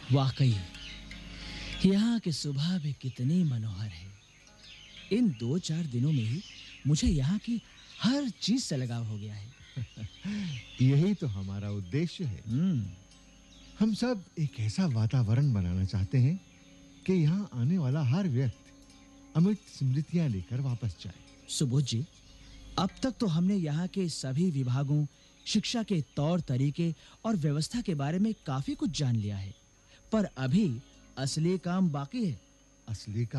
वाकई यहाँ की सुबह भी कितनी मनोहर है। इन 2-4 दिनों में ही मुझे यहाँ की हर चीज से लगाव हो गया है। यही तो हमारा उद्देश्य है। हम्म। हम सब एक ऐसा वातावरण बनाना चाहते हैं कि यहाँ आने वाला हर व्यक्ति अमिट स्मृतियां लेकर वापस जाए। सुबोध जी, अब तक तो हमने यहाँ के सभी विभागों, शिक्षा के तौर तरीके और व्यवस्था के बारे में काफी कुछ जान लिया है, पर अभी असली काम बाकी है। असली